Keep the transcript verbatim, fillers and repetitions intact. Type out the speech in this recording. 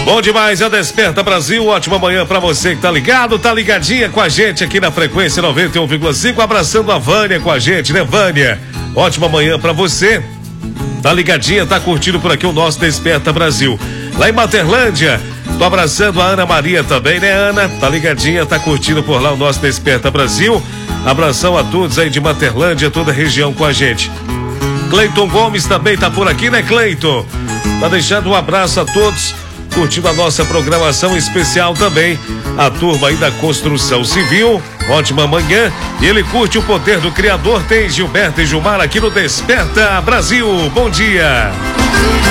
Bom demais, é Desperta Brasil, ótima manhã pra você que tá ligado, tá ligadinha com a gente aqui na frequência noventa e um vírgula cinco, abraçando a Vânia com a gente, né, Vânia? Ótima manhã pra você, tá ligadinha, tá curtindo por aqui o nosso Desperta Brasil. Lá em Materlândia, tô abraçando a Ana Maria também, né, Ana? Tá ligadinha, tá curtindo por lá o nosso Desperta Brasil. Abração a todos aí de Materlândia, toda a região com a gente. Cleiton Gomes também tá por aqui, né, Cleiton? Tá deixando um abraço a todos, curtindo a nossa programação especial também, a turma aí da construção civil. Ótima manhã, e ele curte o poder do Criador. Tem Gilberto e Gilmar aqui no Desperta Brasil. Bom dia.